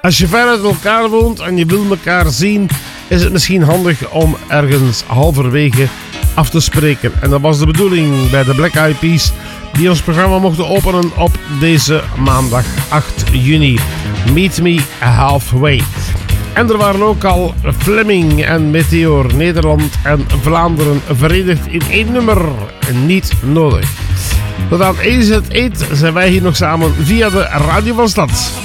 Als je ver uit elkaar woont en je wil elkaar zien, is het misschien handig om ergens halverwege af te spreken. En dat was de bedoeling bij de Black Eyed Peas, die ons programma mochten openen op deze maandag 8 juni. Meet Me Halfway. En er waren ook al Fleming en Meteor, Nederland en Vlaanderen verenigd in één nummer. Niet nodig. Tot aan 1 zijn wij hier nog samen via de Radio van Stad.